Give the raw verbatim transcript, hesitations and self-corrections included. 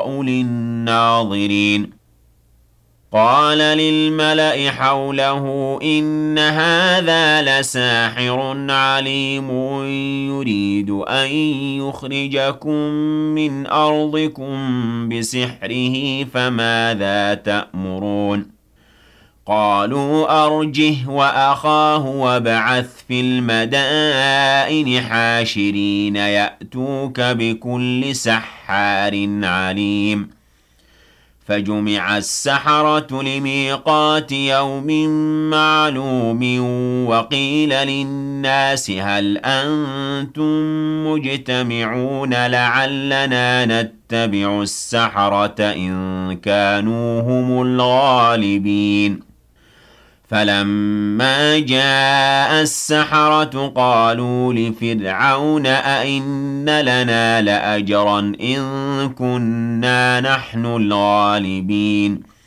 التقاء للناظرين قال للملأ حوله إن هذا لساحر عليم يريد أن يخرجكم من أرضكم بسحره فماذا تأمرون قالوا أرجه وأخاه وابعث في المدائن حاشرين يأتوك بكل سحار عليم فجمع السحرة لميقات يوم معلوم وقيل للناس هل أنتم مجتمعون لعلنا نتبع السحرة إن كانوا هم الغالبين فلما جاء السحرة قالوا لفرعون أئن لنا لأجرا إن كنا نحن الغالبين